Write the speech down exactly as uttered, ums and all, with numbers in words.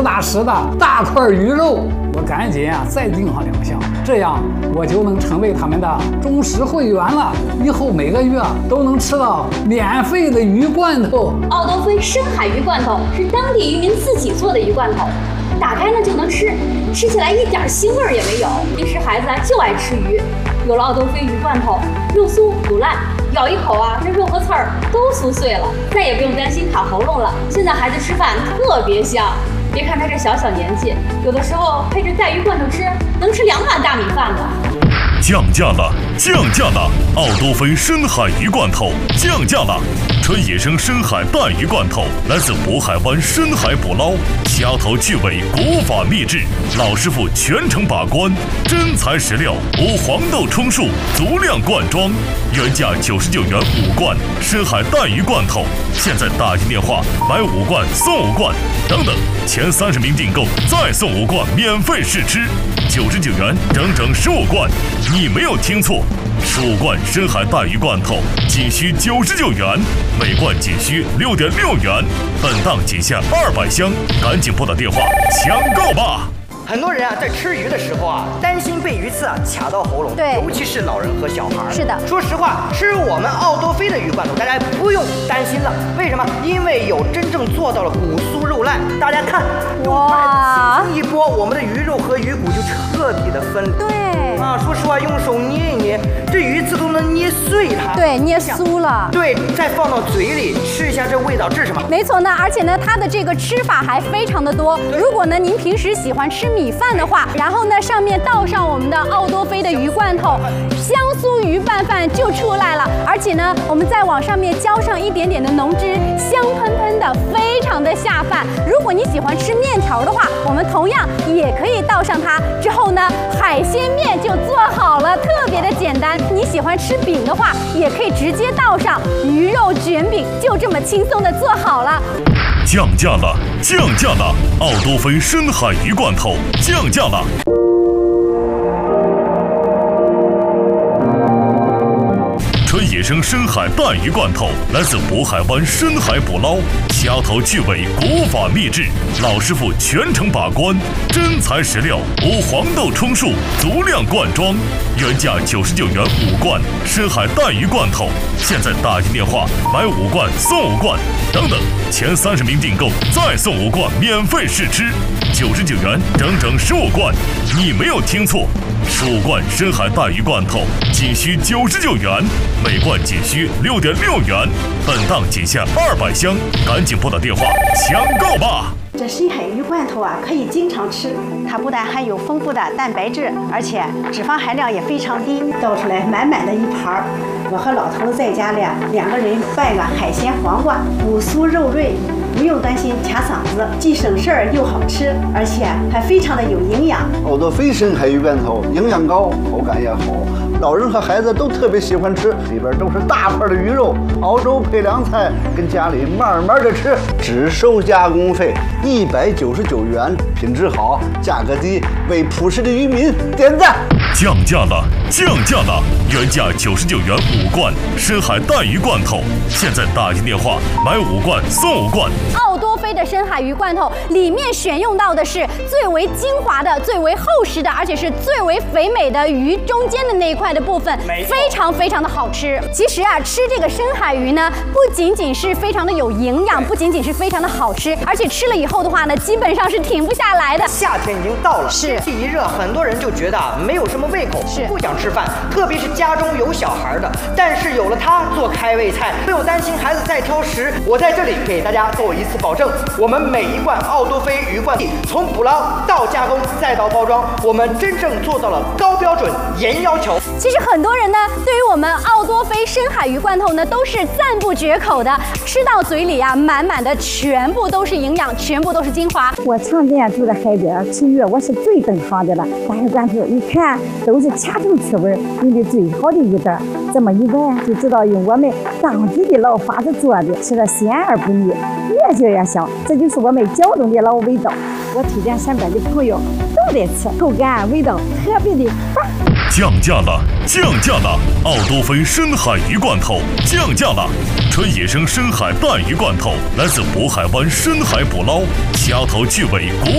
拉实的大块鱼肉。我赶紧啊再订上两箱，这样我就能成为他们的忠实会员了。以后每个月都能吃到免费的鱼罐头。 奥多菲深海鱼罐头是当地渔民自己做的鱼罐头，打开呢就能吃，吃起来一点腥味也没有。平时孩子啊就爱吃鱼，有了奥多菲鱼罐头，肉酥不烂，咬一口啊，这肉和刺儿都酥碎了，再也不用担心卡喉咙了。现在孩子吃饭特别香。别看他这小小年纪，有的时候配着带鱼罐头吃，能吃两碗大米饭呢。 降价了，降价了！奥多菲深海鱼罐头降价了，纯野生深海带鱼罐头，来自渤海湾深海捕捞，掐头去尾，古法秘制，老师傅全程把关，真材实料，无黄豆充数，足量灌装，原价九十九元五罐深海带鱼罐头，现在打进电话买五罐送五罐，等等，前三十名订购再送五罐免费试吃，九十九元整整十五罐。你没有听错，十五罐深海带鱼罐头仅需九十九元，每罐仅需六点六元，本档仅限二百箱，赶紧拨打电话抢购吧！ 很多人啊，在吃鱼的时候啊，担心被鱼刺啊卡到喉咙， 对， 尤其是老人和小孩。 是的， 说实话，吃我们奥多菲的鱼罐头，大家不用担心了。为什么？因为有真正做到了骨酥肉烂。大家看，用筷子轻轻一拨，我们的鱼肉和鱼骨就彻底的分离。 对啊，说实话，用手捏一捏，这鱼刺都能捏碎它。 对，捏酥了。 对，再放到嘴里吃一下，这味道这是什么？ 没错呢，而且呢，它的这个吃法还非常的多。如果呢，您平时喜欢吃米饭的话，然后呢，上面倒上我们的奥多菲的鱼罐头，香酥鱼拌饭就出来了。而且呢，我们再往上面浇上一点点的浓汁，香喷喷的，非常的下饭。如果你喜欢吃面条的话，我们同样也可以倒上它。之后呢，海鲜面就做好了，特别的简单。你喜欢吃饼的话，也可以直接倒上鱼肉卷饼，就这么轻松的做好了。 降价了，降价了！奥多菲深海鱼罐头降价了。纯野生深海带鱼罐头，来自渤海湾深海捕捞，掐头去尾，古法秘制，老师傅全程把关，真材实料，无黄豆充数，足量灌装，原价九十九元五罐深海带鱼罐头，现在打进电话买五罐送五罐，等等，前三十名订购再送五罐免费试吃，九十九元整整十五罐，你没有听错，十五罐深海带鱼罐头仅需九十九元，每罐仅需六点六元，本档仅限二百箱，赶紧拨打电话抢购吧！ 这深海鱼罐头啊，可以经常吃，它不但含有丰富的蛋白质，而且脂肪含量也非常低。倒出来满满的一盘儿，我和老头子在家里两个人拌个海鲜黄瓜，骨酥肉润，不用担心卡嗓子，既省事儿又好吃，而且还非常的有营养。 奥多菲深海鱼罐头营养高，口感也好，老人和孩子都特别喜欢吃，里边都是大块的鱼肉，熬粥配凉菜，跟家里慢慢的吃，只收加工费一百九十九元，品质好，价格低，为朴实的渔民点赞。 降价了，降价了！原价九十九元五罐深海带鱼罐头，现在打进电话买五罐送五罐。 奥多菲的深海鱼罐头里面选用到的是最为精华的、最为厚实的，而且是最为肥美的鱼中间的那一块的部分，非常非常的好吃。其实啊，吃这个深海鱼呢，不仅仅是非常的有营养，不仅仅是非常的好吃，而且吃了以后的话呢，基本上是停不下来的。 夏天已经到了， 是天气一热，很多人就觉得啊没有什么胃口， 是不想吃饭，特别是家中有小孩的。但是有了它做开胃菜，不用担心孩子再挑食。我在这里给大家做一次保证，我们每一罐奥多菲鱼罐头，从捕捞到加工再到包装，我们真正做到了高标准、严要求。 其实很多人呢，对于我们奥多菲深海鱼罐头呢，都是赞不绝口的。吃到嘴里啊，满满的全部都是营养，全部都是精华。 我常年住在海边吃鱼，我是最懂行的了。大鱼罐头一看都是掐头吃味，用的最好的鱼蛋，这么一闻就知道用我们当地的老法子做的，吃了鲜而不腻，越嚼越香。这就是我们胶东的老味道。我推荐身边的朋友都得吃，口感味道特别的棒。 降价了，降价了！奥多菲深海鱼罐头降价了，纯野生深海带鱼罐头，来自渤海湾深海捕捞，掐头去尾，古